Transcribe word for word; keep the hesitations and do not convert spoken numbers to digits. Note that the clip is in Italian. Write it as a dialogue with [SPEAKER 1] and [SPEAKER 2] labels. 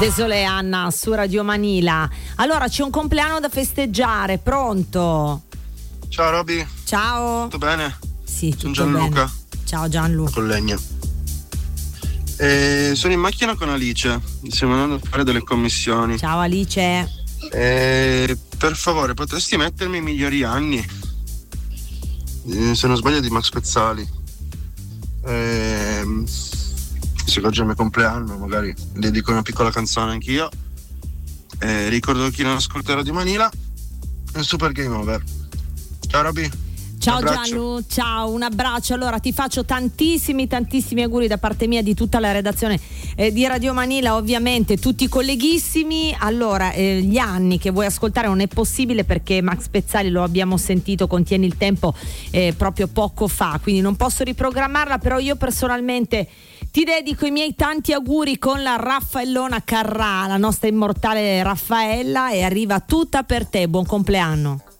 [SPEAKER 1] Desolé Anna su Radio Manila. Allora c'è un compleanno da festeggiare, pronto?
[SPEAKER 2] Ciao Roby.
[SPEAKER 1] Ciao.
[SPEAKER 2] Tutto bene?
[SPEAKER 1] Sì, tutto
[SPEAKER 2] sono Gianluca.
[SPEAKER 1] bene. Ciao Gianluca.
[SPEAKER 2] Con Legno. Eh, sono in macchina con Alice, stiamo andando a fare delle commissioni.
[SPEAKER 1] Ciao Alice.
[SPEAKER 2] Eh, per favore, potresti mettermi i migliori anni? Eh, se non sbaglio di Max Pezzali. Eh, se oggi è il mio compleanno, magari dedico una piccola canzone anch'io. Eh, ricordo chi non ascolta Radio Manila. Un super game over. Ciao Roby.
[SPEAKER 1] Ciao Gianlu, ciao, un abbraccio. Allora ti faccio tantissimi tantissimi auguri da parte mia, di tutta la redazione eh, di Radio Manila, ovviamente tutti colleghissimi. Allora eh, gli anni che vuoi ascoltare non è possibile perché Max Pezzali lo abbiamo sentito, contieni il tempo eh, proprio poco fa, quindi non posso riprogrammarla, però io personalmente ti dedico i miei tanti auguri con la Raffaellona Carrà, la nostra immortale Raffaella, e arriva tutta per te. Buon compleanno.